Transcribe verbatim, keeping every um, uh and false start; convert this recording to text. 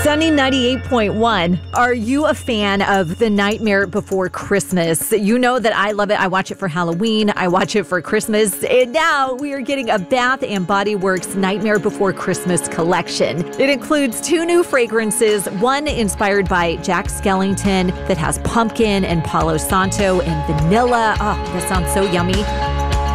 Sunny ninety-eight point one. Are you a fan of The Nightmare Before Christmas? You know that I love it. I watch it for Halloween. I watch it for Christmas. And now we are getting a Bath and Body Works Nightmare Before Christmas collection. It includes two new fragrances, one inspired by Jack Skellington that has pumpkin and Palo Santo and vanilla. Oh, that sounds so yummy.